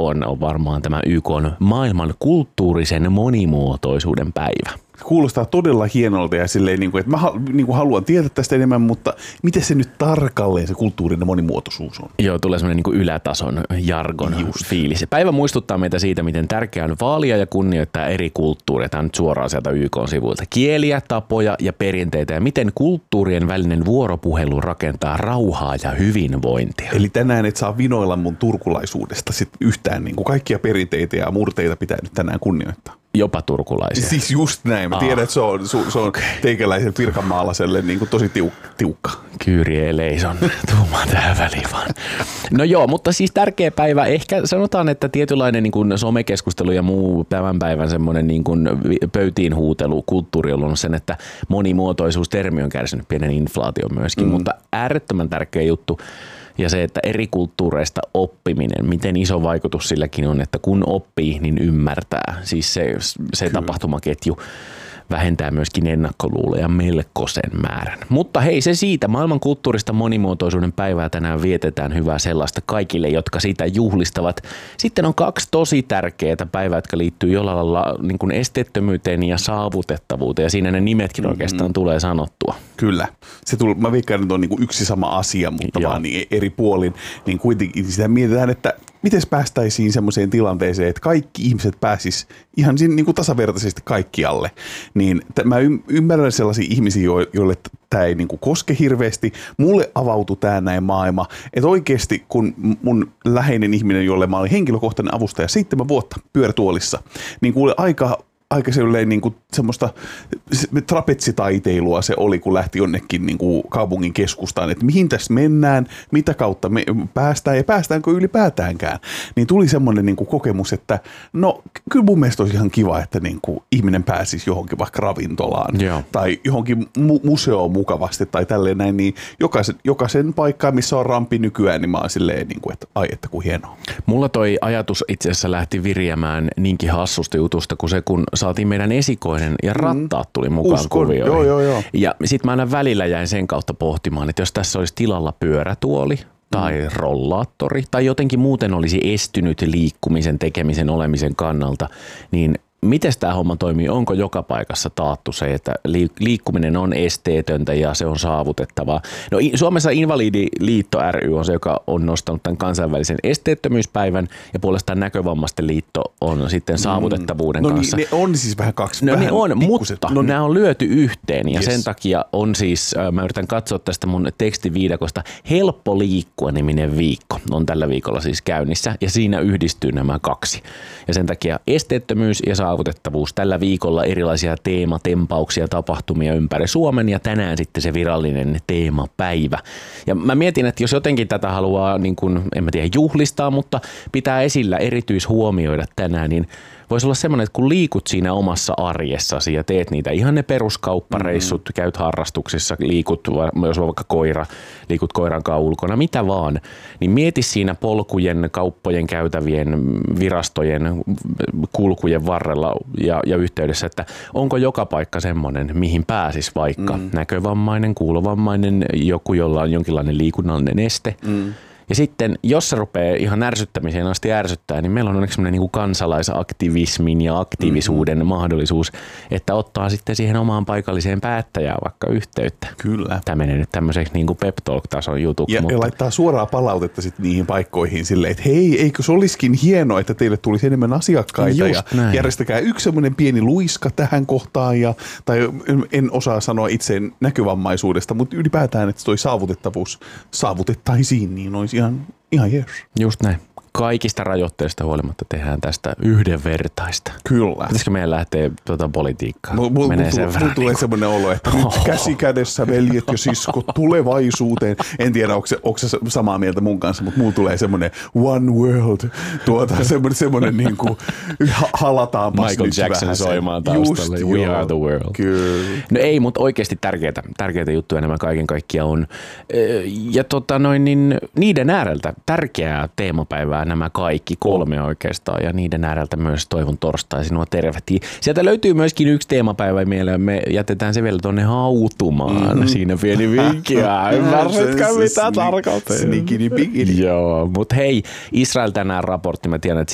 on varmaan tämä YK:n maailman kulttuurisen monimuotoisuuden päivä. Kuulostaa todella hienolta ja silleen, että mä haluan tietää tästä enemmän, mutta miten se nyt tarkalleen se kulttuurinen monimuotoisuus on? Joo, tulee semmoinen ylätason jargon fiilis. Päivä muistuttaa meitä siitä, miten tärkeää on vaalia ja kunnioittaa eri kulttuureja. Tämä on nyt suoraan sieltä YK:n sivuilta. Kieliä, tapoja ja perinteitä ja miten kulttuurien välinen vuoropuhelu rakentaa rauhaa ja hyvinvointia. Eli tänään et saa vinoilla mun turkulaisuudesta sit yhtään, kaikkia perinteitä ja murteita pitää nyt tänään kunnioittaa. Jopa turkulaisia. Siis just näin. Mä tiedän, että se on teikäläiselle pirkanmaalaiselle tosi tiukka. Kyrie eleison. Tuumaan tähän väliin vaan. No joo, mutta siis tärkeä päivä. Ehkä sanotaan, että tietynlainen somekeskustelu ja muu tämän päivän semmoinen pöytiin huutelu kulttuuri on ollut sen, että monimuotoisuustermi on kärsinyt pienen inflaation myöskin, mutta äärettömän tärkeä juttu. Ja se, että eri kulttuureista oppiminen, miten iso vaikutus silläkin on, että kun oppii, niin ymmärtää. Siis se tapahtumaketju vähentää myöskin ennakkoluuloja melkoisen määrän. Mutta hei, se siitä. Maailman kulttuurista monimuotoisuuden päivää tänään vietetään hyvää sellaista kaikille, jotka sitä juhlistavat. Sitten on 2 tosi tärkeää päivää, jotka liittyy jollain lailla esteettömyyteen ja saavutettavuuteen. Ja siinä ne nimetkin oikeastaan tulee sanottua. Kyllä. Mä veikkaan, että on yksi sama asia, mutta vaan eri puolin. Niin kuitenkin sitä mietitään, että miten päästäisiin semmoiseen tilanteeseen, että kaikki ihmiset pääsis ihan tasavertaisesti kaikkialle. Niin mä ymmärrän sellaisia ihmisiä, joille tämä ei koske hirveästi. Mulle avautui tämä näin maailma, että oikeasti kun mun läheinen ihminen, jolle mä olin henkilökohtainen avustaja 7 vuotta pyörätuolissa, niin kuule aika semmoista trapetsitaiteilua se oli, kun lähti jonnekin kaupungin keskustaan, että mihin tässä mennään, mitä kautta me päästään ja päästäänkö ylipäätäänkään. Niin tuli semmoinen kokemus, että no kyllä mun mielestä olisi ihan kiva, että ihminen pääsisi johonkin vaikka ravintolaan tai johonkin museoon mukavasti tai tälleen näin, niin jokaisen paikkaan, missä on rampi nykyään, niin mä oon silleen, että ai että kuin hienoa. Mulla toi ajatus itse asiassa lähti viriämään niinkin hassusta jutusta, kun saatiin meidän esikoinen ja rattaat tuli mukaan kuvioihin. Joo. Ja sit mä aina välillä jäin sen kautta pohtimaan, että jos tässä olisi tilalla pyörätuoli tai rollaattori tai jotenkin muuten olisi estynyt liikkumisen, tekemisen, olemisen kannalta, niin miten tämä homma toimii? Onko joka paikassa taattu se, että liikkuminen on esteetöntä ja se on saavutettavaa? No Suomessa Invalidiliitto ry on se, joka on nostanut tämän kansainvälisen esteettömyyspäivän ja puolestaan Näkövammaisten liitto on sitten saavutettavuuden kanssa. Niin, ne on siis vähän kaksi. No niin on, mutta nämä on lyöty yhteen ja sen takia on siis, mä yritän katsoa tästä mun tekstiviidakosta, Helppo liikkua -niminen viikko on tällä viikolla siis käynnissä ja siinä yhdistyy nämä 2. Ja sen takia esteettömyys ja saavutettavuus. Tällä viikolla erilaisia teematempauksia, tapahtumia ympäri Suomen ja tänään sitten se virallinen teemapäivä. Ja mä mietin, että jos jotenkin tätä haluaa, en mä tiedä, juhlistaa, mutta pitää esillä erityishuomioida tänään, niin voisi olla semmoinen, että kun liikut siinä omassa arjessasi ja teet niitä ihan ne peruskauppareissut, käyt harrastuksissa, liikut, jos on vaikka koira, liikut koiran kanssa ulkona, mitä vaan, niin mieti siinä polkujen, kauppojen, käytävien, virastojen, kulkujen varrella ja yhteydessä, että onko joka paikka semmoinen, mihin pääsisi vaikka näkövammainen, kuulovammainen, joku, jolla on jonkinlainen liikunnallinen este. Ja sitten, jos se rupeaa ihan ärsyttämiseen asti ärsyttää, niin meillä on onneksi semmoinen kansalaisaktivismin ja aktiivisuuden mahdollisuus, että ottaa sitten siihen omaan paikalliseen päättäjään vaikka yhteyttä. Kyllä. Tämä menee nyt tämmöiseksi Pep Talk-tason jutuksi. Ja laittaa suoraa palautetta sitten niihin paikkoihin silleen, että hei, eikö se olisikin hienoa, että teille tulisi enemmän asiakkaita ja järjestäkää yksi semmoinen pieni luiska tähän kohtaan, tai en osaa sanoa itse näkövammaisuudesta, mutta ylipäätään, että toi saavutettavuus saavutettaisiin, niin olisi ihan jees. Just näin. Kaikista rajoitteista huolimatta tehdään tästä yhdenvertaista. Kyllä. Pitäisikö meidän lähteä politiikkaan? Mulla tulee semmoinen olo, että nyt käsi kädessä veljet ja siskot tulevaisuuteen. En tiedä, onko se samaa mieltä mun kanssa, mutta mulla tulee semmoinen one world. Semmoinen halataanpas Michael nyt Jackson vähän soimaan taustalle. Just, We are the world. Kyllä. No ei, mutta oikeasti tärkeitä juttuja nämä kaiken kaikkiaan on. Ja niin niiden ääreltä tärkeää teemapäivää nämä kaikki 3 oikeastaan ja niiden ääreltä myös toivon torstai sinua tervehtii. Sieltä löytyy myöskin yksi teemapäivä mieleen. Me jätetään se vielä tuonne hautumaan. Siinä pieni vinkkiä. Ymmärrätkö mitä tarkoittaa? Snikini pikini. Joo, mutta hei, Israel tänään raportti. Mä tiedän, että